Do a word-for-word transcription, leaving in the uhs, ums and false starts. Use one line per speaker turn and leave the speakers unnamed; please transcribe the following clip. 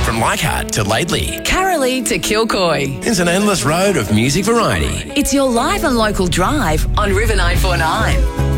From Leichhardt to Laidley,
Carolee to Kilcoy.
it's an endless road of music variety.
It's your live and local drive on River nine four nine.